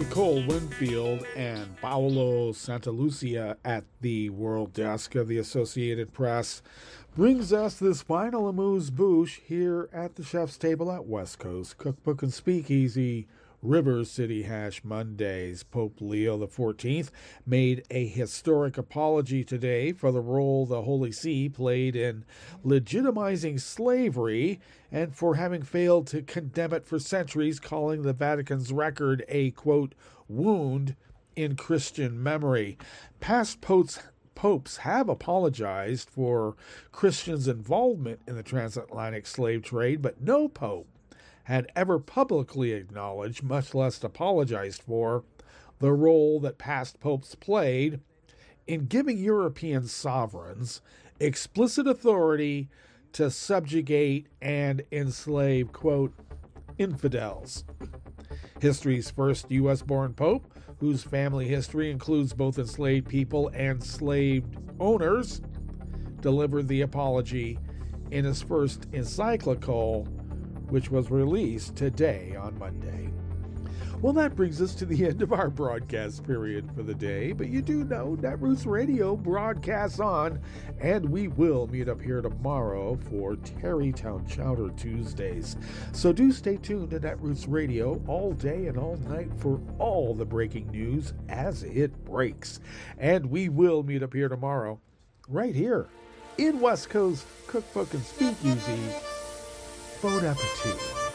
Nicole Winfield and Paolo Santalucia at the World Desk of the Associated Press brings us this final amuse-bouche here at the Chef's Table at West Coast Cookbook and Speakeasy, River City Hash Mondays. Pope Leo XIV made a historic apology today for the role the Holy See played in legitimizing slavery and for having failed to condemn it for centuries, calling the Vatican's record a, quote, wound in Christian memory. Past popes have apologized for Christians' involvement in the transatlantic slave trade, but no pope had ever publicly acknowledged, much less apologized for, the role that past popes played in giving European sovereigns explicit authority to subjugate and enslave, quote, infidels. History's first U.S.-born pope, whose family history includes both enslaved people and enslaved owners, delivered the apology in his first encyclical, which was released today on Monday. Well, that brings us to the end of our broadcast period for the day, but you do know Netroots Radio broadcasts on, and we will meet up here tomorrow for Terrytown Chowder Tuesdays. So do stay tuned to Netroots Radio all day and all night for all the breaking news as it breaks. And we will meet up here tomorrow, right here in West Coast Cookbook and Speakeasy. Bon appetit.